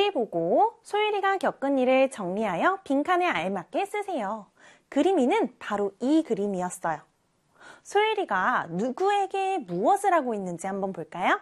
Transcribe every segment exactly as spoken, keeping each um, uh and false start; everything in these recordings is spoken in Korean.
일일 보고 소율이가 겪은 일을 정리하여 빈칸에 알맞게 쓰세요. 그림이는 바로 이 그림이었어요. 소율이가 누구에게 무엇을 하고 있는지 한번 볼까요?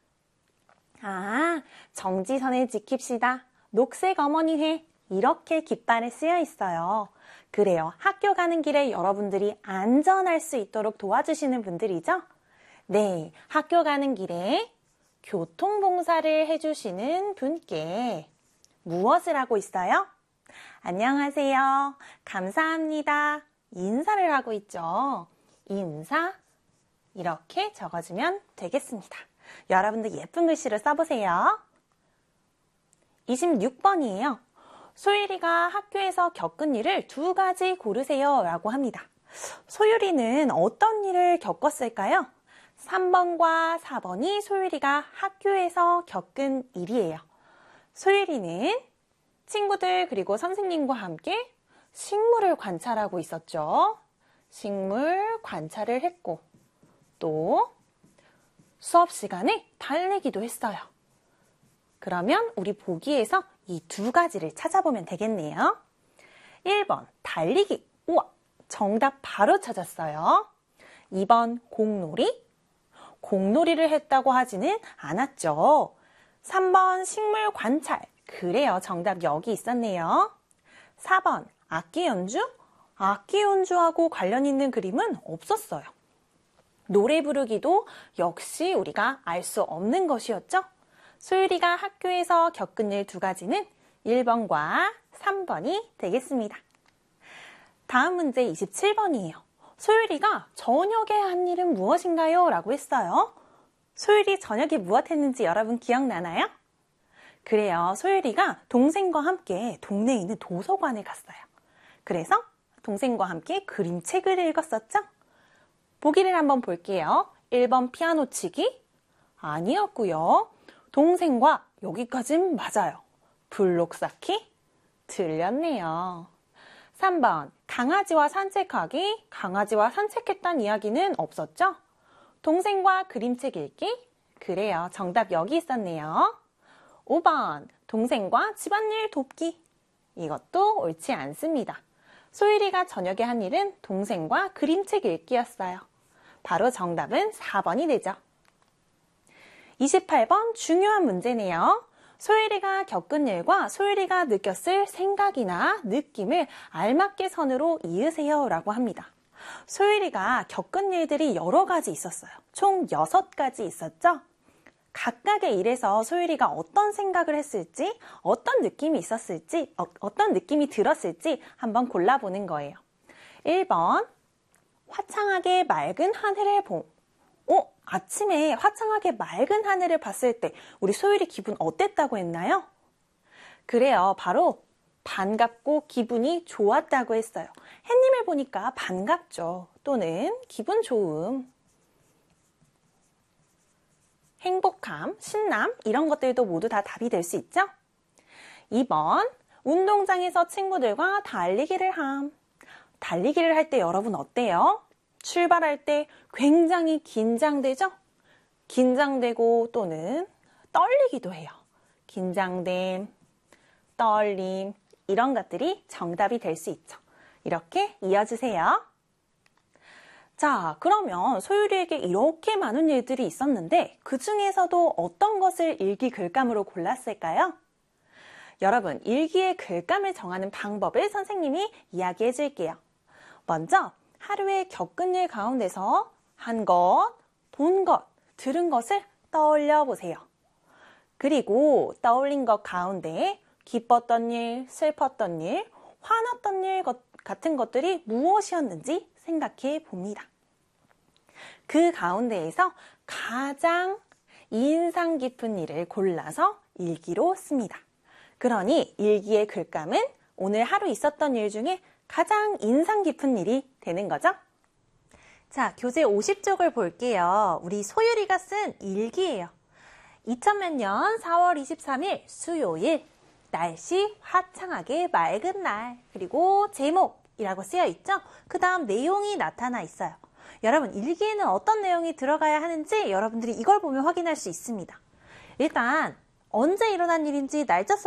아, 정지선을 지킵시다. 녹색 어머니 회. 이렇게 깃발에 쓰여 있어요. 그래요. 학교 가는 길에 여러분들이 안전할 수 있도록 도와주시는 분들이죠? 네, 학교 가는 길에 교통봉사를 해주시는 분께 무엇을 하고 있어요? 안녕하세요. 감사합니다. 인사를 하고 있죠. 인사 이렇게 적어주면 되겠습니다. 여러분들 예쁜 글씨로 써보세요. 이십육 번이에요. 소율이가 학교에서 겪은 일을 두 가지 고르세요 라고 합니다. 소율이는 어떤 일을 겪었을까요? 삼 번과 사 번이 소율이가 학교에서 겪은 일이에요. 소율이는 친구들 그리고 선생님과 함께 식물을 관찰하고 있었죠. 식물 관찰을 했고 또 수업 시간에 달리기도 했어요. 그러면 우리 보기에서 이 두 가지를 찾아보면 되겠네요. 일 번 달리기. 우와, 정답 바로 찾았어요. 이 번 공놀이. 공놀이를 했다고 하지는 않았죠. 삼 번 식물 관찰. 그래요, 정답 여기 있었네요. 사 번 악기 연주. 악기 연주하고 관련 있는 그림은 없었어요. 노래 부르기도 역시 우리가 알 수 없는 것이었죠. 소율이가 학교에서 겪은 일 두 가지는 일 번과 삼 번이 되겠습니다. 다음 문제 이십칠 번이에요. 소율이가 저녁에 한 일은 무엇인가요? 라고 했어요. 소율이 저녁에 무엇 했는지 여러분 기억나나요? 그래요. 소율이가 동생과 함께 동네에 있는 도서관에 갔어요. 그래서 동생과 함께 그림책을 읽었었죠? 보기를 한번 볼게요. 일 번 피아노 치기? 아니었고요. 동생과 여기까진 맞아요. 블록 쌓기? 틀렸네요. 삼 번 강아지와 산책하기? 강아지와 산책했다는 이야기는 없었죠? 동생과 그림책 읽기? 그래요. 정답 여기 있었네요. 오 번 동생과 집안일 돕기? 이것도 옳지 않습니다. 소율이가 저녁에 한 일은 동생과 그림책 읽기였어요. 바로 정답은 사 번이 되죠. 이십팔 번 중요한 문제네요. 소율이가 겪은 일과 소율이가 느꼈을 생각이나 느낌을 알맞게 선으로 이으세요 라고 합니다. 소율이가 겪은 일들이 여러 가지 있었어요. 총 여섯 가지 있었죠? 각각의 일에서 소율이가 어떤 생각을 했을지, 어떤 느낌이 있었을지, 어, 어떤 느낌이 들었을지 한번 골라보는 거예요. 일 번 화창하게 맑은 하늘을 봄. 어? 아침에 화창하게 맑은 하늘을 봤을 때 우리 소율이 기분 어땠다고 했나요? 그래요. 바로 반갑고 기분이 좋았다고 했어요. 햇님을 보니까 반갑죠. 또는 기분 좋음, 행복함, 신남 이런 것들도 모두 다 답이 될 수 있죠? 이 번 운동장에서 친구들과 달리기를 함. 달리기를 할 때 여러분 어때요? 출발할 때 굉장히 긴장되죠? 긴장되고 또는 떨리기도 해요. 긴장됨, 떨림 이런 것들이 정답이 될 수 있죠. 이렇게 이어주세요. 자, 그러면 소율이에게 이렇게 많은 일들이 있었는데 그 중에서도 어떤 것을 일기 글감으로 골랐을까요? 여러분, 일기의 글감을 정하는 방법을 선생님이 이야기해 줄게요. 먼저 하루에 겪은 일 가운데서 한 것, 본 것, 들은 것을 떠올려 보세요. 그리고 떠올린 것 가운데 기뻤던 일, 슬펐던 일, 화났던 일 같은 것들이 무엇이었는지 생각해 봅니다. 그 가운데에서 가장 인상 깊은 일을 골라서 일기로 씁니다. 그러니 일기의 글감은 오늘 하루 있었던 일 중에 가장 인상 깊은 일이 되는 거죠. 자, 교재 오십 쪽을 볼게요. 우리 소율이가 쓴 일기예요. 이천몇 년 사월 이십삼일 수요일 날씨 화창하게 맑은 날 그리고 제목이라고 쓰여 있죠. 그 다음 내용이 나타나 있어요. 여러분 일기에는 어떤 내용이 들어가야 하는지 여러분들이 이걸 보면 확인할 수 있습니다. 일단 언제 일어난 일인지 날짜 써